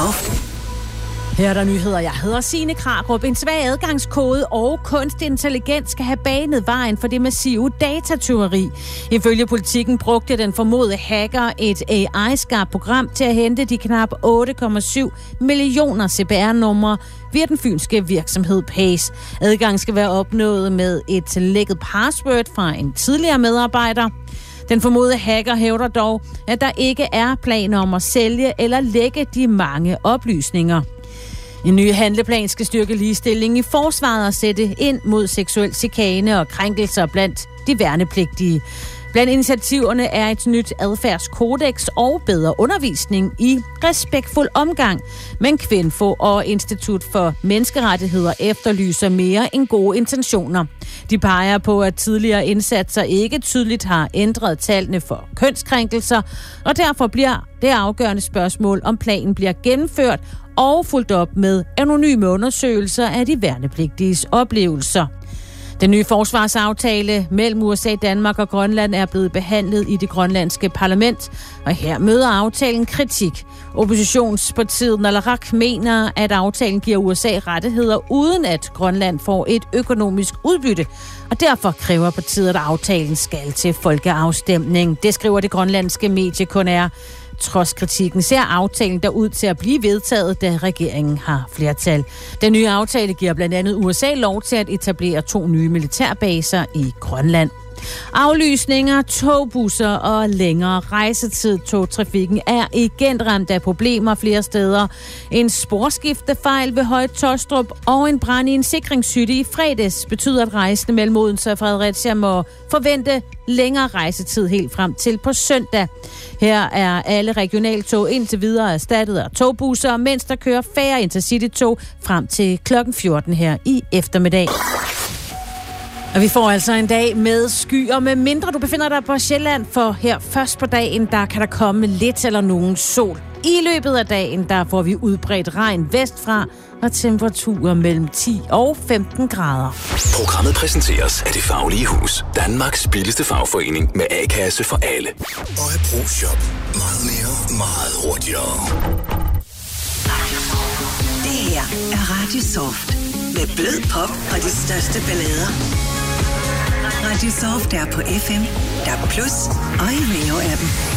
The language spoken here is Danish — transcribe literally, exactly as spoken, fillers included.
Soft. Her er der nyheder. Jeg hedder Signe Krarup. En svag adgangskode og kunstig intelligens skal have banet vejen for det massive datatyveri. Ifølge Politikken brugte den formodede hacker et A I-skabt program til at hente de knap otte komma syv millioner C P R-numre via den fynske virksomhed Pace. Adgang skal være opnået med et lækket password fra en tidligere medarbejder. Den formodede hacker hævder dog, at der ikke er planer om at sælge eller lække de mange oplysninger. En ny handleplan skal styrke ligestilling i forsvaret og sætte ind mod seksuel chikane og krænkelser blandt de værnepligtige. Blandt initiativerne er et nyt adfærdskodex og bedre undervisning i respektfuld omgang. Men Kvinfo og Institut for Menneskerettigheder efterlyser mere end gode intentioner. De peger på, at tidligere indsatser ikke tydeligt har ændret tallene for kønskrænkelser, og derfor bliver det afgørende spørgsmål, om planen bliver gennemført og fulgt op med anonyme undersøgelser af de værnepligtiges oplevelser. Den nye forsvarsaftale mellem U S A, Danmark og Grønland er blevet behandlet i det grønlandske parlament, og her møder aftalen kritik. Oppositionspartiet Nalarak mener, at aftalen giver U S A rettigheder, uden at Grønland får et økonomisk udbytte, og derfor kræver partiet, at aftalen skal til folkeafstemning. Det skriver det grønlandske medie K N R. Trods kritikken ser aftalen der ud til at blive vedtaget, da regeringen har flertal. Den nye aftale giver blandt andet U S A lov til at etablere to nye militærbaser i Grønland. Aflysninger, togbusser og længere rejsetid. Togtrafikken er igen ramt af problemer flere steder. En sporskiftefejl ved Høje Taastrup og en brand i en sikringshytte i fredags betyder, at rejsende mellem Odense og Fredericia må forvente længere rejsetid helt frem til på søndag. Her er alle regionaltog indtil videre erstattet af togbusser, mens der kører færre intercity-tog frem til klokken fjorten her i eftermiddag. Og vi får altså en dag med skyer, med mindre du befinder dig på Sjælland, for her først på dagen, der kan der komme lidt eller nogen sol. I løbet af dagen, der får vi udbredt regn vestfra og temperaturer mellem ti og femten grader. Programmet præsenteres af Det Faglige Hus. Danmarks billigste fagforening med A-kasse for alle. Og et BrugsShop. Meget mere, meget hurtigere. Det her er Radio Soft. Med blød pop og de største ballader. Radio Soft er på F M, D A B plus og i Rio appen.